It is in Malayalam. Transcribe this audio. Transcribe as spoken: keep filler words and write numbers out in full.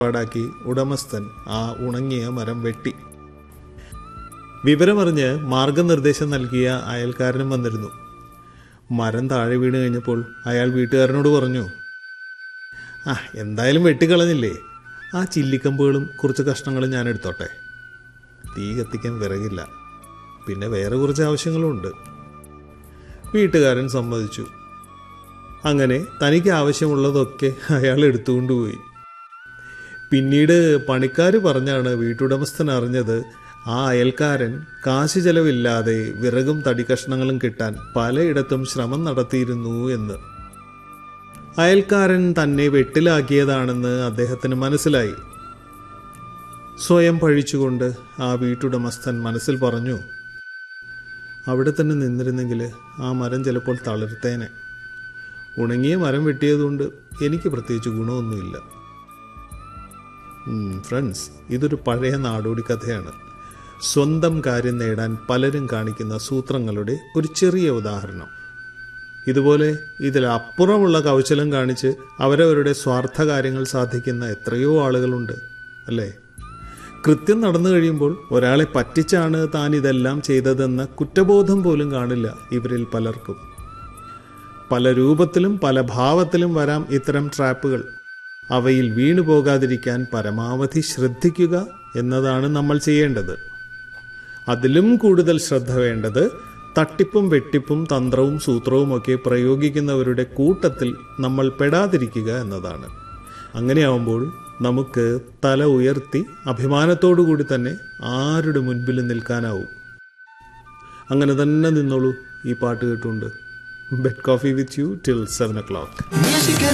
പാടാക്കി ഉടമസ്ഥൻ ആ ഉണങ്ങിയ മരം വെട്ടി. വിവരമറിഞ്ഞ് മാർഗനിർദ്ദേശം നൽകിയ അയൽക്കാരനും വന്നിരുന്നു. മരം താഴെ വീണ് കഴിഞ്ഞപ്പോൾ അയാൾ വീട്ടുകാരനോട് പറഞ്ഞു, ആ എന്തായാലും വെട്ടിക്കളഞ്ഞില്ലേ, ആ ചില്ലിക്കമ്പുകളും കുറച്ച് കഷ്ണങ്ങളും ഞാൻ എടുത്തോട്ടെ. തീ കത്തിക്കാൻ വിറകില്ല, പിന്നെ വേറെ കുറച്ച് ആവശ്യങ്ങളുമുണ്ട്. വീട്ടുകാരൻ സമ്മതിച്ചു. അങ്ങനെ തനിക്ക് ആവശ്യമുള്ളതൊക്കെ അയാൾ എടുത്തുകൊണ്ടുപോയി. പിന്നീട് പണിക്കാർ പറഞ്ഞാണ് വീട്ടുടമസ്ഥൻ അറിഞ്ഞത് ആ അയൽക്കാരൻ കാശ് ചെലവില്ലാതെ വിറകും തടിക്കഷ്ണങ്ങളും കിട്ടാൻ പലയിടത്തും ശ്രമം നടത്തിയിരുന്നു എന്ന്. അയൽക്കാരൻ തന്നെ വെട്ടിലാക്കിയതാണെന്ന് അദ്ദേഹത്തിന് മനസ്സിലായി. സ്വയം പഴിച്ചുകൊണ്ട് ആ വീട്ടുടമസ്ഥൻ മനസ്സിൽ പറഞ്ഞു, അവിടെ തന്നെ നിന്നിരുന്നെങ്കിൽ ആ മരം ചിലപ്പോൾ തളിർത്തേനെ. ഉണങ്ങിയ മരം വെട്ടിയതുകൊണ്ട് എനിക്ക് പ്രത്യേകിച്ച് ഗുണമൊന്നുമില്ല. ഫ്രണ്ട്സ്, ഇതൊരു പഴയ നാടോടി കഥയാണ്. സ്വന്തം കാര്യം നേടാൻ പലരും കാണിക്കുന്ന സൂത്രങ്ങളുടെ ഒരു ചെറിയ ഉദാഹരണം. ഇതുപോലെ ഇതിലപ്പുറമുള്ള കൗശലം കാണിച്ച് അവരവരുടെ സ്വാർത്ഥ കാര്യങ്ങൾ സാധിക്കുന്ന എത്രയോ ആളുകളുണ്ട്, അല്ലേ? കൃത്യം നടന്നു കഴിയുമ്പോൾ ഒരാളെ പറ്റിച്ചാണ് താൻ ഇതെല്ലാം ചെയ്തതെന്ന കുറ്റബോധം പോലും കാണില്ല ഇവരിൽ പലർക്കും. പല രൂപത്തിലും പല ഭാവത്തിലും വരാം ഇത്തരം ട്രാപ്പുകൾ. അവയിൽ വീണു പോകാതിരിക്കാൻ പരമാവധി ശ്രദ്ധിക്കുക എന്നതാണ് നമ്മൾ ചെയ്യേണ്ടത്. അതിലും കൂടുതൽ ശ്രദ്ധ വേണ്ടത് തട്ടിപ്പും വെട്ടിപ്പും തന്ത്രവും സൂത്രവുമൊക്കെ പ്രയോഗിക്കുന്നവരുടെ കൂട്ടത്തിൽ നമ്മൾ പെടാതിരിക്കുക എന്നതാണ്. അങ്ങനെയാവുമ്പോൾ നമുക്ക് തല ഉയർത്തി അഭിമാനത്തോടു കൂടി തന്നെ ആരുടെ മുൻപിലും നിൽക്കാനാവും. അങ്ങനെ തന്നെ നിന്നോളൂ ഈ പാട്ട് കേട്ടുകൊണ്ട്. Bed coffee with you till seven O clock.